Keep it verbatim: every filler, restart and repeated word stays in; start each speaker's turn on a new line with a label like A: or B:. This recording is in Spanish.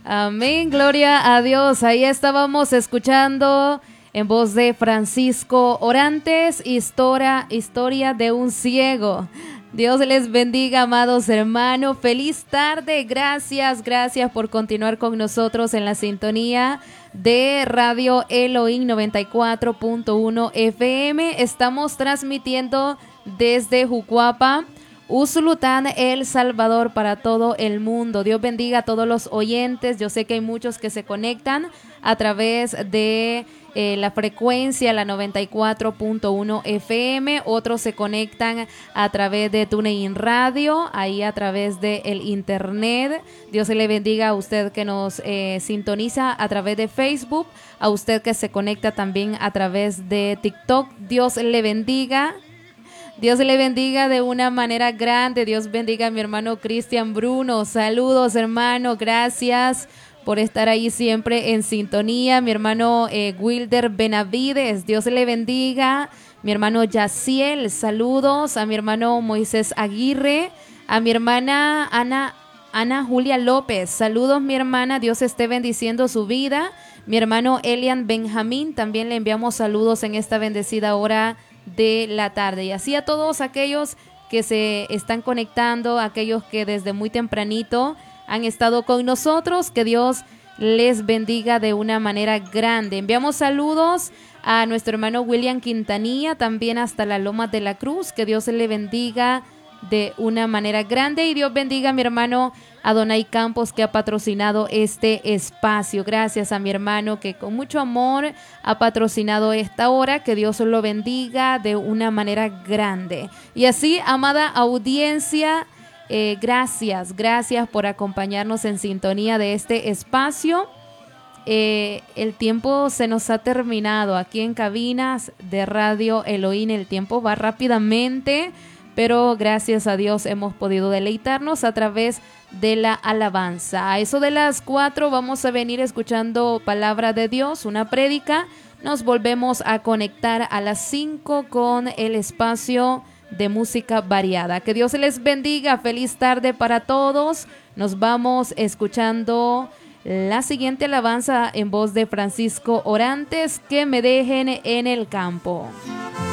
A: Amén, gloria a Dios. Ahí estábamos escuchando en voz de Francisco Orantes, historia, historia de un ciego. Dios les bendiga, amados hermanos. Feliz tarde. Gracias, gracias por continuar con nosotros en la sintonía de Radio Elohim noventa y cuatro punto uno F M. Estamos transmitiendo desde Jucuapa, Usulután, El Salvador, para todo el mundo. Dios bendiga a todos los oyentes. Yo sé que hay muchos que se conectan a través de eh, la frecuencia, la noventa y cuatro punto uno F M. Otros se conectan a través de TuneIn Radio, ahí a través de el internet. Dios le bendiga a usted que nos eh, sintoniza a través de Facebook, a usted que se conecta también a través de TikTok. Dios le bendiga. Dios le bendiga de una manera grande. Dios bendiga a mi hermano Cristian Bruno. Saludos, hermano. Gracias por estar ahí siempre en sintonía. Mi hermano eh, Wilder Benavides. Dios le bendiga. Mi hermano Yaciel. Saludos. A mi hermano Moisés Aguirre. A mi hermana Ana, Ana Julia López. Saludos, mi hermana. Dios esté bendiciendo su vida. Mi hermano Elian Benjamín. También le enviamos saludos en esta bendecida hora de la tarde. Y así a todos aquellos que se están conectando, aquellos que desde muy tempranito han estado con nosotros, que Dios les bendiga de una manera grande. Enviamos saludos a nuestro hermano William Quintanilla, también hasta la Loma de la Cruz, que Dios le bendiga de una manera grande, y Dios bendiga a mi hermano Adonai Campos, que ha patrocinado este espacio. Gracias a mi hermano que con mucho amor ha patrocinado esta hora. Que Dios lo bendiga de una manera grande. Y así, amada audiencia, eh, gracias, gracias por acompañarnos en sintonía de este espacio. Eh, el tiempo se nos ha terminado aquí en cabinas de Radio Elohim. El tiempo va rápidamente, pero gracias a Dios hemos podido deleitarnos a través de la alabanza. A eso de las cuatro vamos a venir escuchando palabra de Dios, una prédica. Nos volvemos a conectar a las cinco con el espacio de música variada. Que Dios les bendiga. Feliz tarde para todos. Nos vamos escuchando la siguiente alabanza en voz de Francisco Orantes, Que me dejen en el campo.